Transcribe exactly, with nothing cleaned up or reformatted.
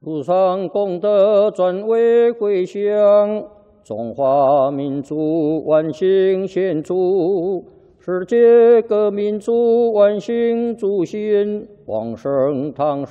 菩萨功德转为归乡，中华民族万幸献祝，世界各民族万幸祝新，往生堂。